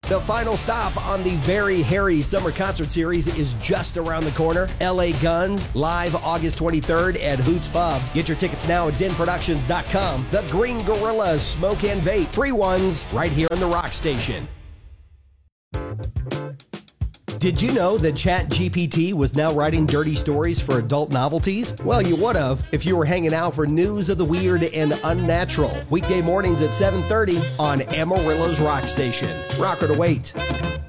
The final stop on the Very Hairy Summer Concert Series is just around the corner. LA Guns, live August 23rd at Hoots Pub. Get your tickets now at denproductions.com. The Green Gorilla Smoke and Vape. Free ones right here on the Rock Station. Did you know that ChatGPT was now writing dirty stories for adult novelties? Well, you would have if you were hanging out for news of the weird and unnatural. Weekday mornings at 7:30 on Amarillo's Rock Station. Rocker to wait.